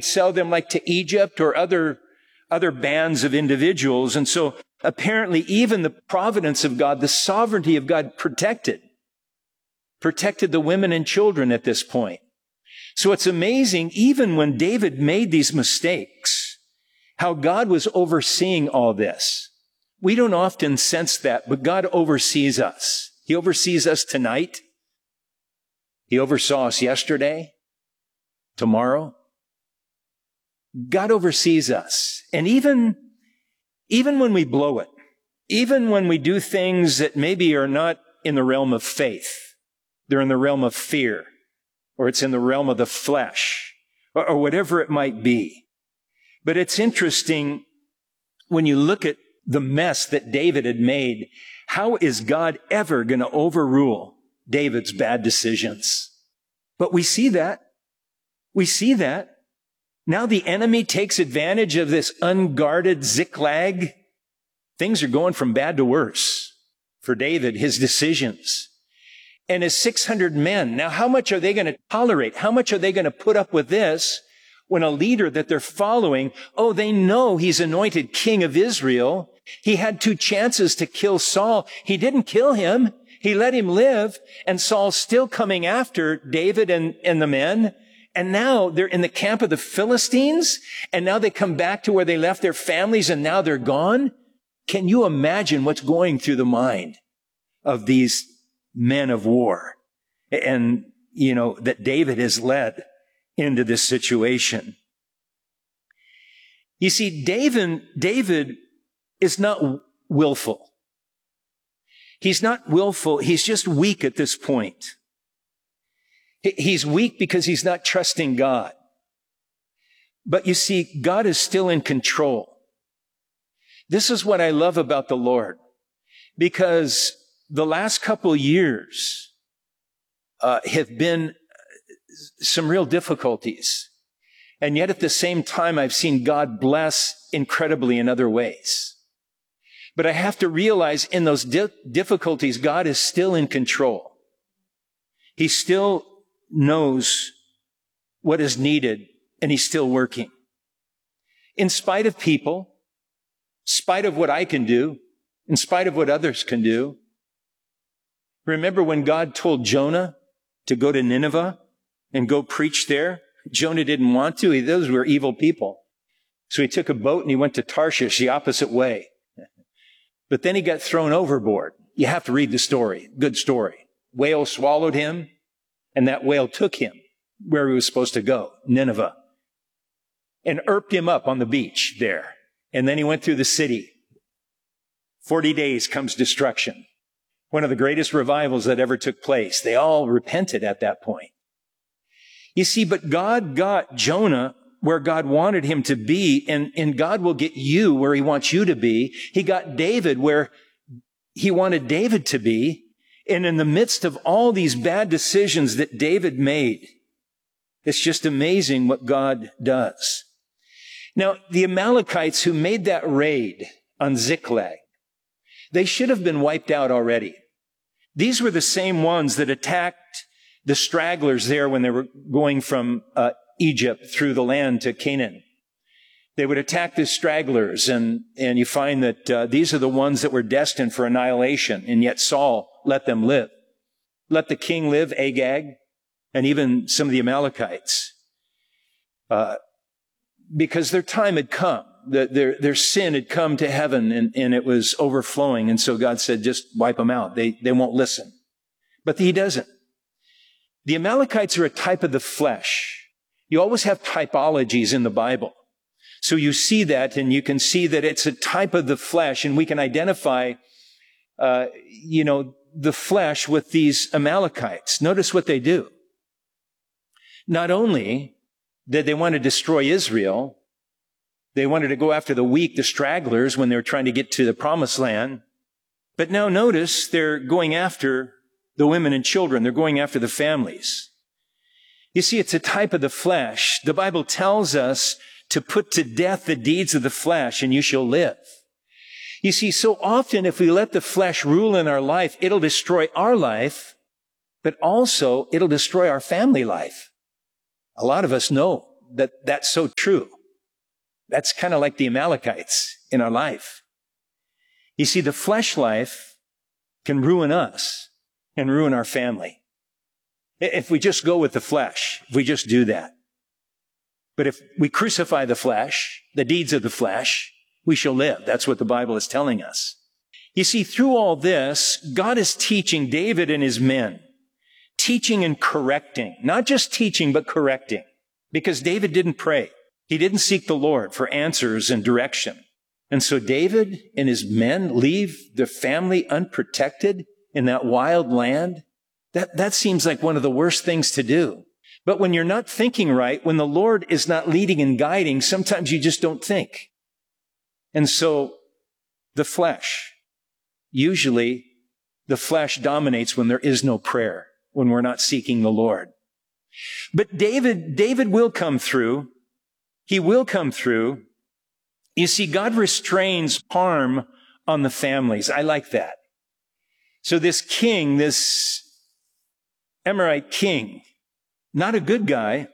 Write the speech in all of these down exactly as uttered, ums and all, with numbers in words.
would sell them like to Egypt or other, other bands of individuals. And so apparently even the providence of God, the sovereignty of God protected, protected the women and children at this point. So it's amazing, even when David made these mistakes, how God was overseeing all this. We don't often sense that, but God oversees us. He oversees us tonight. He oversaw us yesterday, tomorrow. God oversees us. And even, even when we blow it, even when we do things that maybe are not in the realm of faith, they're in the realm of fear, or it's in the realm of the flesh, or, or whatever it might be. But it's interesting when you look at the mess that David had made. How is God ever going to overrule David's bad decisions? But we see that. We see that. Now the enemy takes advantage of this unguarded Ziklag. Things are going from bad to worse for David, his decisions. And his six hundred men. Now how much are they going to tolerate? How much are they going to put up with this when a leader that they're following, oh, they know he's anointed king of Israel. He had two chances to kill Saul. He didn't kill him. He let him live. And Saul's still coming after David and, and the men. And now they're in the camp of the Philistines. And now they come back to where they left their families and now they're gone. Can you imagine what's going through the mind of these men of war? And, you know, that David has led into this situation. You see, David, David is not willful. He's not willful. He's just weak at this point. He's weak because he's not trusting God. But you see, God is still in control. This is what I love about the Lord, because the last couple years uh, have been some real difficulties. And yet at the same time, I've seen God bless incredibly in other ways. But I have to realize in those di- difficulties, God is still in control. He still knows what is needed, and he's still working. In spite of people, in spite of what I can do, in spite of what others can do. Remember when God told Jonah to go to Nineveh and go preach there? Jonah didn't want to. He, those were evil people. So he took a boat and he went to Tarshish the opposite way. But then he got thrown overboard. You have to read the story. Good story. Whale swallowed him, and that whale took him where he was supposed to go, Nineveh, and irped him up on the beach there. And then he went through the city. Forty days comes destruction. One of the greatest revivals that ever took place. They all repented at that point. You see, but God got Jonah where God wanted him to be, and, and God will get you where he wants you to be. He got David where he wanted David to be. And in the midst of all these bad decisions that David made, it's just amazing what God does. Now, the Amalekites who made that raid on Ziklag, they should have been wiped out already. These were the same ones that attacked the stragglers there when they were going from uh, Egypt through the land to Canaan. They would attack the stragglers, and, and you find that uh, these are the ones that were destined for annihilation, and yet Saul let them live. Let the king live, Agag, and even some of the Amalekites. Uh, because their time had come. The, their, their sin had come to heaven, and, and it was overflowing, and so God said, just wipe them out. They, they won't listen. But he doesn't. The Amalekites are a type of the flesh. You always have typologies in the Bible. So you see that, and you can see that it's a type of the flesh, and we can identify, uh, you know, the flesh with these Amalekites. Notice what they do. Not only did they want to destroy Israel, they wanted to go after the weak, the stragglers, when they were trying to get to the promised land. But now notice they're going after the women and children. They're going after the families. You see, it's a type of the flesh. The Bible tells us to put to death the deeds of the flesh, and you shall live. You see, so often if we let the flesh rule in our life, it'll destroy our life, but also it'll destroy our family life. A lot of us know that that's so true. That's kind of like the Amalekites in our life. You see, the flesh life can ruin us and ruin our family. If we just go with the flesh, if we just do that. But if we crucify the flesh, the deeds of the flesh, we shall live. That's what the Bible is telling us. You see, through all this, God is teaching David and his men, teaching and correcting, not just teaching, but correcting, because David didn't pray. He didn't seek the Lord for answers and direction. And so David and his men leave their family unprotected in that wild land. That, that seems like one of the worst things to do. But when you're not thinking right, when the Lord is not leading and guiding, sometimes you just don't think. And so the flesh, usually the flesh dominates when there is no prayer, when we're not seeking the Lord. But David, David will come through. He will come through. You see, God restrains harm on the families. I like that. So this king, this Amorite king, not a good guy,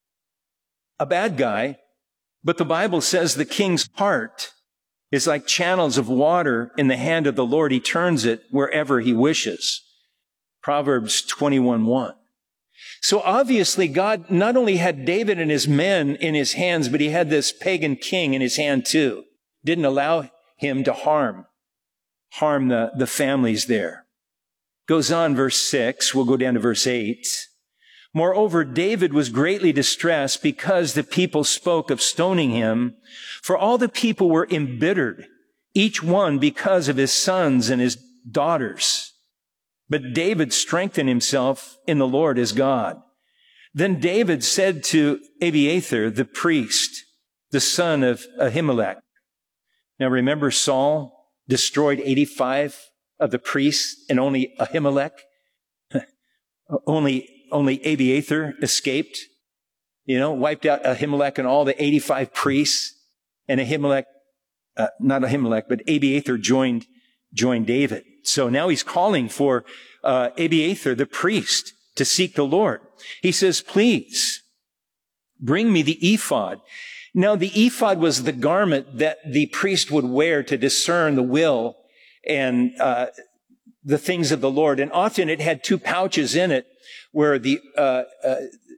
a bad guy, but the Bible says the king's heart is like channels of water in the hand of the Lord. He turns it wherever he wishes. Proverbs twenty-one one. So obviously God not only had David and his men in his hands, but he had this pagan king in his hand too. Didn't allow him to harm, harm the, the families there. Goes on, verse six. We'll go down to verse eight. Moreover, David was greatly distressed because the people spoke of stoning him, for all the people were embittered, each one because of his sons and his daughters. But David strengthened himself in the Lord his God. Then David said to Abiathar, the priest, the son of Ahimelech. Now remember, Saul destroyed eighty-five of the priests and only Ahimelech, only Only Abiathar escaped, you know, wiped out Ahimelech and all the eighty-five priests. And Ahimelech, uh, not Ahimelech, but Abiathar joined, joined David. So now he's calling for uh, Abiathar, the priest, to seek the Lord. He says, please bring me the ephod. Now the ephod was the garment that the priest would wear to discern the will and uh, the things of the Lord. And often it had two pouches in it, where the uh, uh,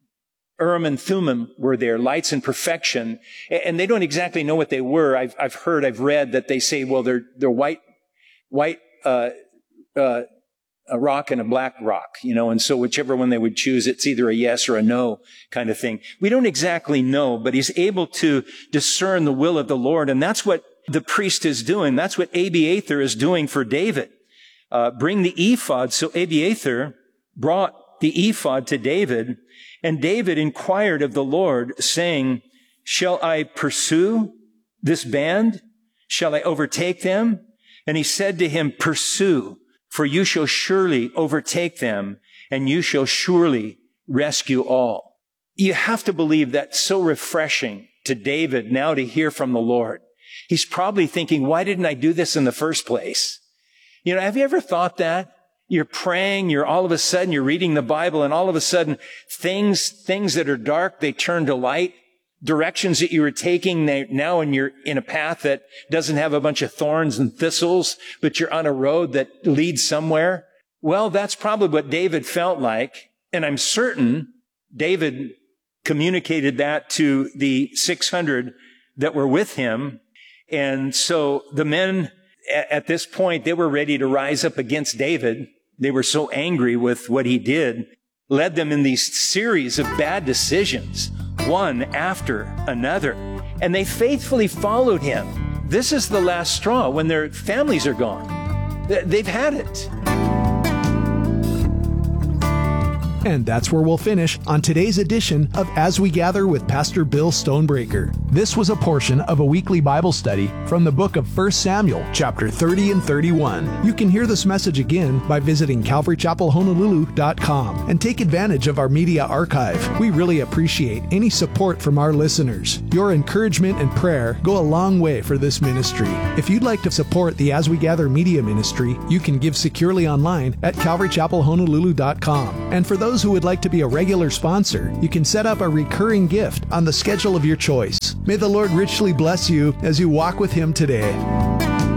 Urim and Thummim were there, lights in perfection, and they don't exactly know what they were. I've I've heard, I've read that they say, well, they're they're white, white uh, uh, a rock and a black rock, you know, and so whichever one they would choose, it's either a yes or a no kind of thing. We don't exactly know, but he's able to discern the will of the Lord, and that's what the priest is doing. That's what Abiathar is doing for David. Uh, bring the ephod. So Abiathar brought the ephod to David, and David inquired of the Lord, saying, shall I pursue this band? Shall I overtake them? And he said to him, pursue, for you shall surely overtake them, and you shall surely rescue all. You have to believe that's so refreshing to David now to hear from the Lord. He's probably thinking, why didn't I do this in the first place? You know, have you ever thought that? You're praying, you're all of a sudden, you're reading the Bible, and all of a sudden, things, things that are dark, they turn to light. Directions that you were taking, they, now and you're in a path that doesn't have a bunch of thorns and thistles, but you're on a road that leads somewhere. Well, that's probably what David felt like. And I'm certain David communicated that to the six hundred that were with him. And so the men at this point, they were ready to rise up against David. They were so angry with what he did, led them in these series of bad decisions, one after another. And they faithfully followed him. This is the last straw when their families are gone. They've had it. And that's where we'll finish on today's edition of As We Gather with Pastor Bill Stonebreaker. This was a portion of a weekly Bible study from the book of First Samuel, chapter thirty and thirty-one. You can hear this message again by visiting calvary chapel honolulu dot com and take advantage of our media archive. We really appreciate any support from our listeners. Your encouragement and prayer go a long way for this ministry. If you'd like to support the As We Gather media ministry, you can give securely online at calvary chapel honolulu dot com. And for those those who would like to be a regular sponsor, you can set up a recurring gift on the schedule of your choice. May the Lord richly bless you as you walk with Him today.